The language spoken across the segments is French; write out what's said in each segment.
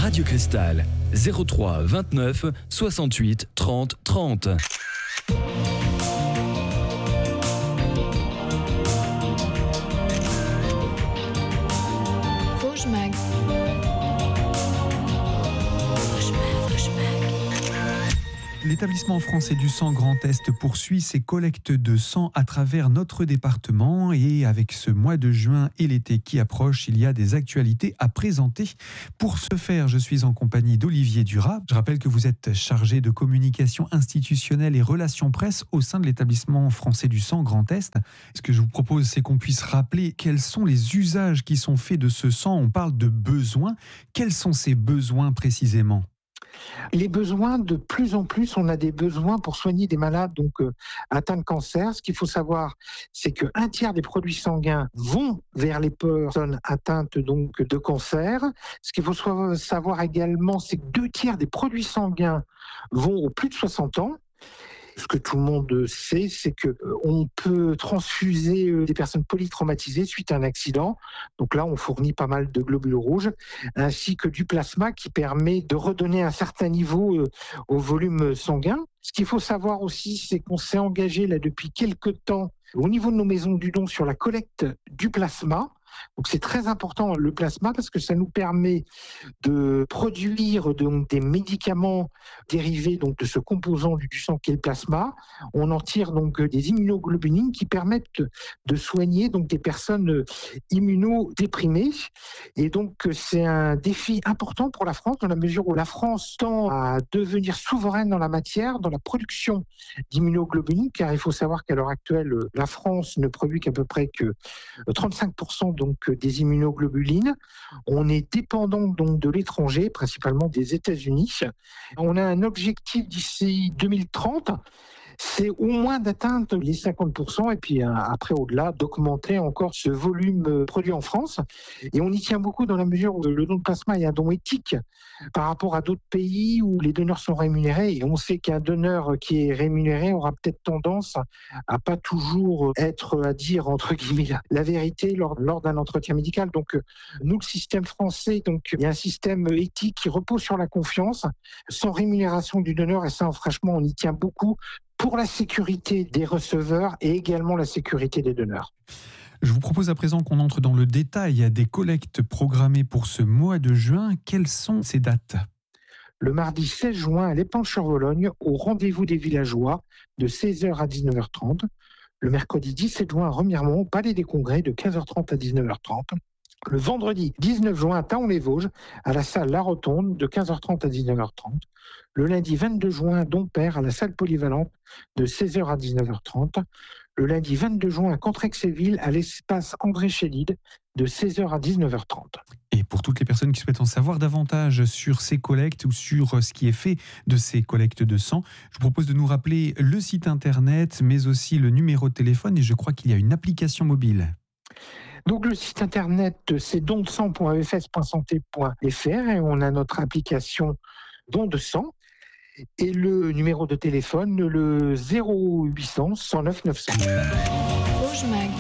Radio Cristal, 03 29 68 30 30. Vosges Mag. L'établissement français du sang Grand Est poursuit ses collectes de sang à travers notre département et avec ce mois de juin et l'été qui approche, il y a des actualités à présenter. Pour ce faire, je suis en compagnie d'Olivier Duras. Je rappelle que vous êtes chargé de communication institutionnelle et relations presse au sein de l'établissement français du sang Grand Est. Ce que je vous propose, c'est qu'on puisse rappeler quels sont les usages qui sont faits de ce sang. On parle de besoins. Quels sont ces besoins précisément ? Les besoins, de plus en plus, on a des besoins pour soigner des malades atteints de cancer. Ce qu'il faut savoir, c'est qu'un tiers des produits sanguins vont vers les personnes atteintes de cancer. Ce qu'il faut savoir également, c'est que 2 tiers des produits sanguins vont aux plus de 60 ans. Ce que tout le monde sait, c'est qu'on peut transfuser des personnes polytraumatisées suite à un accident. Donc là, on fournit pas mal de globules rouges, ainsi que du plasma qui permet de redonner un certain niveau au volume sanguin. Ce qu'il faut savoir aussi, c'est qu'on s'est engagé là depuis quelques temps au niveau de nos maisons du don sur la collecte du plasma. Donc c'est très important le plasma parce que ça nous permet de produire des médicaments dérivés de ce composant du sang qui est le plasma. On en tire des immunoglobulines qui permettent de soigner des personnes immunodéprimées. Et donc c'est un défi important pour la France dans la mesure où la France tend à devenir souveraine dans la matière, dans la production d'immunoglobulines, car il faut savoir qu'à l'heure actuelle, la France ne produit qu'à peu près que 35% des immunoglobulines. On est dépendant de l'étranger, principalement des États-Unis. On a un objectif d'ici 2030, c'est au moins d'atteindre les 50% et puis après au-delà d'augmenter encore ce volume produit en France. Et on y tient beaucoup dans la mesure où le don de plasma est un don éthique par rapport à d'autres pays où les donneurs sont rémunérés. Et on sait qu'un donneur qui est rémunéré aura peut-être tendance à pas toujours être à dire entre guillemets la vérité lors d'un entretien médical. Donc nous, le système français, il y a un système éthique qui repose sur la confiance, sans rémunération du donneur. Et ça, franchement, on y tient beaucoup pour la sécurité des receveurs et également la sécurité des donneurs. Je vous propose à présent qu'on entre dans le détail des collectes programmées pour ce mois de juin. Quelles sont ces dates ? Le mardi 16 juin à l'Épanche-sur-Vologne, au rendez-vous des villageois, de 16h à 19h30. Le mercredi 17 juin à Remiremont, au Palais des Congrès, de 15h30 à 19h30. Le vendredi 19 juin à Thaon-les-Vosges, à la salle La Rotonde, de 15h30 à 19h30. Le lundi 22 juin à Dompère, à la salle polyvalente, de 16h à 19h30. Le lundi 22 juin à Contrexéville, à l'espace André Chédid, de 16h à 19h30. Et pour toutes les personnes qui souhaitent en savoir davantage sur ces collectes ou sur ce qui est fait de ces collectes de sang, je vous propose de nous rappeler le site internet, mais aussi le numéro de téléphone, et je crois qu'il y a une application mobile. Donc le site internet, c'est dondesang.efs.santé.fr et on a notre application Don de sang et le numéro de téléphone, le 0800 109 900. Vosges Mag.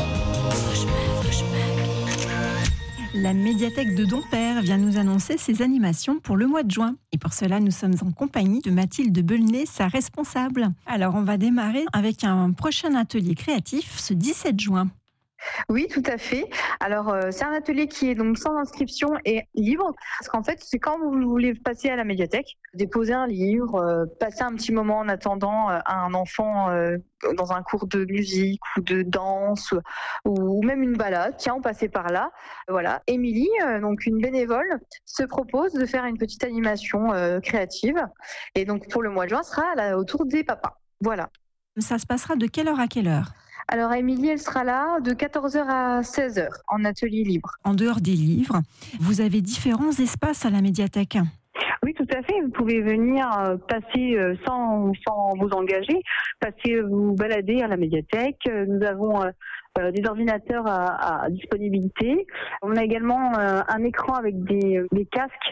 La médiathèque de Dompère vient nous annoncer ses animations pour le mois de juin. Et pour cela, nous sommes en compagnie de Mathilde Belnet, sa responsable. Alors, on va démarrer avec un prochain atelier créatif ce 17 juin. Oui, tout à fait. Alors, c'est un atelier qui est donc sans inscription et libre. Parce qu'en fait, c'est quand vous voulez passer à la médiathèque, déposer un livre, passer un petit moment en attendant un enfant dans un cours de musique ou de danse ou même une balade. Tiens, on passait par là. Voilà. Émilie, donc une bénévole, se propose de faire une petite animation créative. Et donc, pour le mois de juin, sera autour des papas. Voilà. Ça se passera de quelle heure à quelle heure ? Alors, Émilie, elle sera là de 14h à 16h en atelier libre. En dehors des livres, vous avez différents espaces à la médiathèque. Oui, tout à fait. Vous pouvez venir passer sans vous engager, passer vous balader à la médiathèque. Nous avons des ordinateurs à disponibilité. On a également un écran avec des casques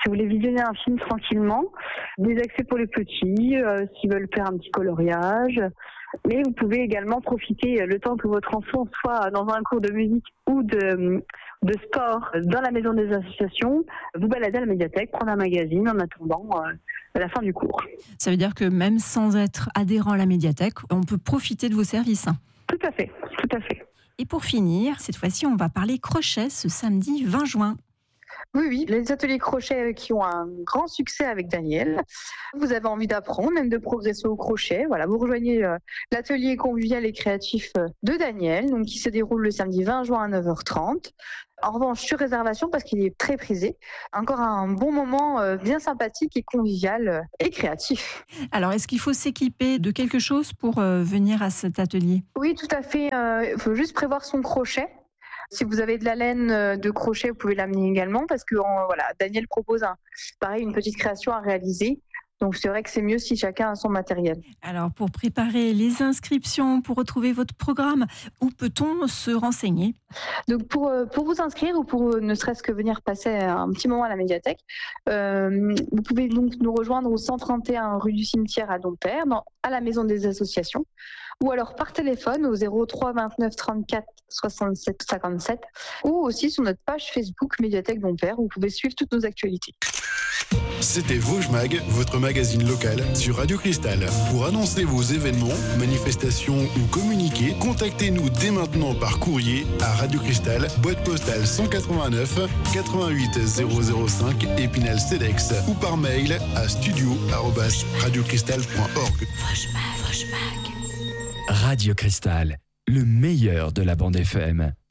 Si vous voulez visionner un film tranquillement, des accès pour les petits, s'ils veulent faire un petit coloriage. Mais vous pouvez également profiter, le temps que votre enfant soit dans un cours de musique ou de sport dans la maison des associations, vous balader à la médiathèque, prendre un magazine en attendant la fin du cours. Ça veut dire que même sans être adhérent à la médiathèque, on peut profiter de vos services. Tout à fait, tout à fait. Et pour finir, cette fois-ci, on va parler crochet ce samedi 20 juin. Oui, les ateliers crochet qui ont un grand succès avec Daniel. Vous avez envie d'apprendre, même de progresser au crochet. Voilà, vous rejoignez l'atelier convivial et créatif de Daniel, donc qui se déroule le samedi 20 juin à 9h30. En revanche, sur réservation parce qu'il est très prisé. Encore un bon moment bien sympathique et convivial et créatif. Alors, est-ce qu'il faut s'équiper de quelque chose pour venir à cet atelier ? Oui, tout à fait. Il faut juste prévoir son crochet. Si vous avez de la laine de crochet, vous pouvez l'amener également parce que Daniel propose une petite création à réaliser. Donc c'est vrai que c'est mieux si chacun a son matériel. Alors pour préparer les inscriptions, pour retrouver votre programme, où peut-on se renseigner ? Donc pour vous inscrire ou pour ne serait-ce que venir passer un petit moment à la médiathèque, vous pouvez donc nous rejoindre au 131 rue du Cimetière à Dompère, à la maison des associations, ou alors par téléphone au 03 29 34 67 57, ou aussi sur notre page Facebook Médiathèque Dompère où vous pouvez suivre toutes nos actualités. C'était Vosges Mag, votre magazine local sur Radio Cristal. Pour annoncer vos événements, manifestations ou communiquer, contactez-nous dès maintenant par courrier à Radio Cristal, boîte postale 189 88 005 Épinal-Cedex ou par mail à studio@radiocristal.org. Radio Cristal, le meilleur de la bande FM.